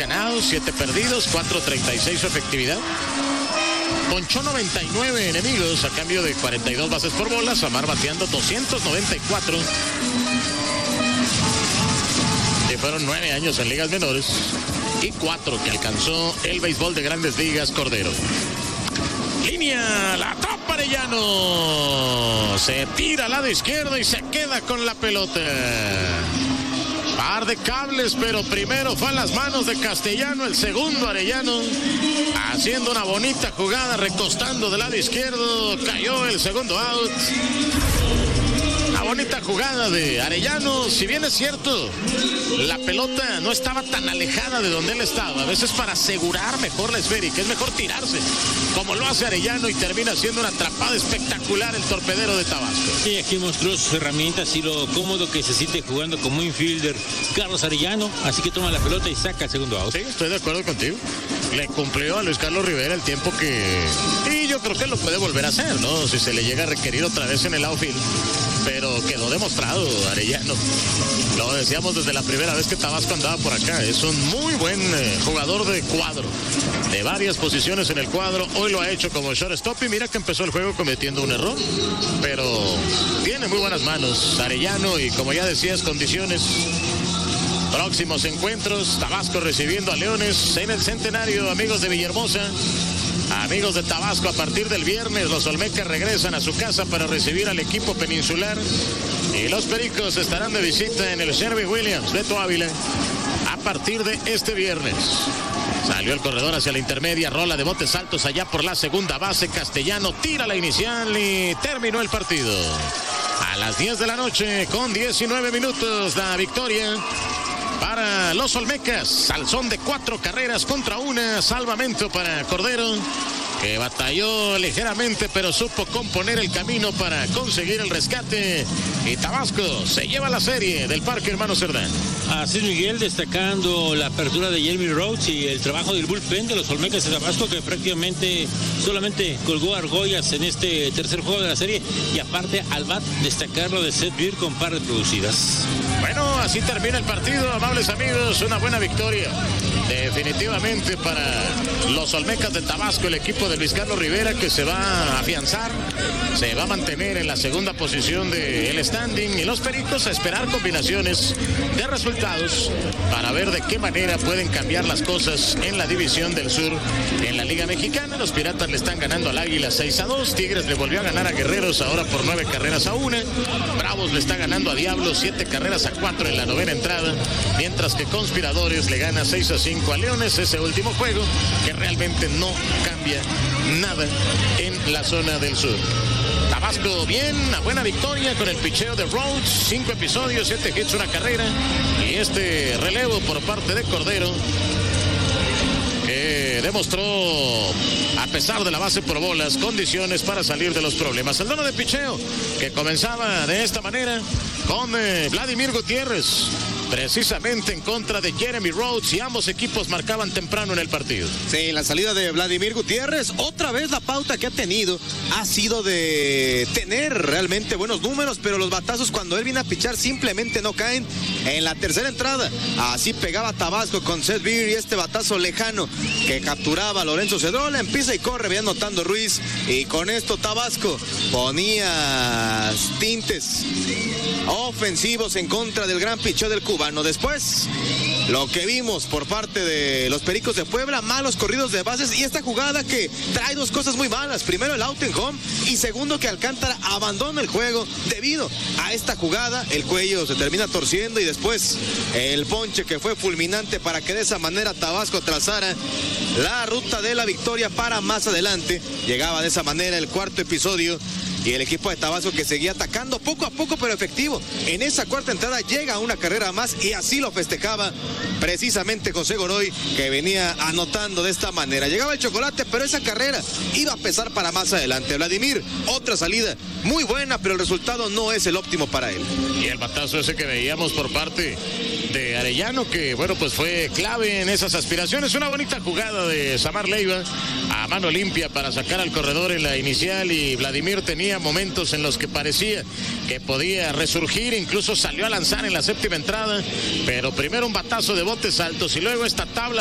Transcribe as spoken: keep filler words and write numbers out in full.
ganados, siete perdidos, cuatro treinta y seis su efectividad. Ponchó noventa y nueve enemigos a cambio de cuarenta y dos bases por bola. Samar bateando doscientos noventa y cuatro. Que fueron nueve años en ligas menores y cuatro que alcanzó el béisbol de Grandes Ligas Cordero. Línea, la tapa Arellano. Se tira al lado izquierdo y se queda con la pelota. Par de cables, pero primero fue a las manos de Castellano, el segundo Arellano, haciendo una bonita jugada, recostando del lado izquierdo, cayó el segundo out. Una bonita jugada de Arellano, si bien es cierto, la pelota no estaba tan alejada de donde él estaba. A veces para asegurar mejor la esférica, es mejor tirarse, como lo hace Arellano, y termina siendo una atrapada espectacular el torpedero de Tabasco. Sí, aquí mostró sus herramientas y lo cómodo que se siente jugando como infielder Carlos Arellano, así que toma la pelota y saca el segundo out. Sí, estoy de acuerdo contigo. Le cumplió a Luis Carlos Rivera el tiempo que... Y yo creo que lo puede volver a hacer, ¿no? Si se le llega a requerir otra vez en el outfield. Pero quedó demostrado Arellano. Lo decíamos desde la primera vez que Tabasco andaba por acá. Es un muy buen eh, jugador de cuadro, de varias posiciones en el cuadro. Hoy lo ha hecho como shortstop y mira que empezó el juego cometiendo un error, pero tiene muy buenas manos Arellano y, como ya decías, condiciones. Próximos encuentros, Tabasco recibiendo a Leones en el Centenario, amigos de Villahermosa. Amigos de Tabasco, a partir del viernes los Olmecas regresan a su casa para recibir al equipo peninsular y los Pericos estarán de visita en el Sherwin-Williams Beto Ávila a partir de este viernes. Salió el corredor hacia la intermedia, rola de botes altos allá por la segunda base. Castellano tira la inicial y terminó el partido. A las diez de la noche con diecinueve minutos la victoria para los Olmecas, al son de cuatro carreras contra una. Salvamento para Cordero, que batalló ligeramente pero supo componer el camino para conseguir el rescate, y Tabasco se lleva la serie del Parque Hermano Cerdán. Así es, Miguel, destacando la apertura de Jeremy Rhodes y el trabajo del bullpen de los Olmecas de Tabasco, que prácticamente solamente colgó argollas en este tercer juego de la serie, y aparte al bat destacarlo de Seth Beer con par de producidas. Bueno, así termina el partido, amables amigos, una buena victoria definitivamente para los Olmecas de Tabasco, el equipo de Luis Carlos Rivera, que se va a afianzar, se va a mantener en la segunda posición del standing, y los Pericos a esperar combinaciones de resultados para ver de qué manera pueden cambiar las cosas en la división del sur en la Liga Mexicana. Los Piratas le están ganando al Águila seis a dos, Tigres le volvió a ganar a Guerreros ahora por nueve carreras a una, Bravos le está ganando a Diablos siete carreras a cuatro en la novena entrada, mientras que Conspiradores le gana seis a cinco a Leones, ese último juego que realmente no cambia nada en la zona del sur. Tabasco bien, una buena victoria con el picheo de Rhodes, cinco episodios, siete hits, una carrera, y este relevo por parte de Cordero, que demostró, a pesar de la base por bolas, condiciones para salir de los problemas. El dono de picheo, que comenzaba de esta manera con eh, Vladimir Gutiérrez, precisamente en contra de Jeremy Rhodes, y ambos equipos marcaban temprano en el partido. Sí, la salida de Vladimir Gutiérrez, otra vez la pauta que ha tenido ha sido de tener realmente buenos números, pero los batazos cuando él viene a pichar simplemente no caen. En la tercera entrada, así pegaba Tabasco con Seth Beer, y este batazo lejano que capturaba a Lorenzo Cedrola, empieza y corre, bien anotando Ruiz, y con esto Tabasco ponía tintes ofensivos en contra del gran picheo del cubano. Después, lo que vimos por parte de los Pericos de Puebla, malos corridos de bases, y esta jugada que trae dos cosas muy malas: primero el out en home, y segundo que Alcántara abandona el juego debido a esta jugada. El cuello se termina torciendo, y después el ponche que fue fulminante para que de esa manera Tabasco trazara la ruta de la victoria para más adelante. Llegaba de esa manera el cuarto episodio, y el equipo de Tabasco que seguía atacando poco a poco pero efectivo. En esa cuarta entrada llega una carrera más, y así lo festejaba precisamente José Goroy, que venía anotando de esta manera. Llegaba el chocolate, pero esa carrera iba a pesar para más adelante. Vladimir, otra salida muy buena, pero el resultado no es el óptimo para él. Y el batazo ese que veíamos por parte de Arellano, que bueno, pues fue clave en esas aspiraciones. Una bonita jugada de Samar Leiva a mano limpia para sacar al corredor en la inicial, y Vladimir tenía momentos en los que parecía que podía resurgir, incluso salió a lanzar en la séptima entrada, pero primero un batazo de botes altos y luego esta tabla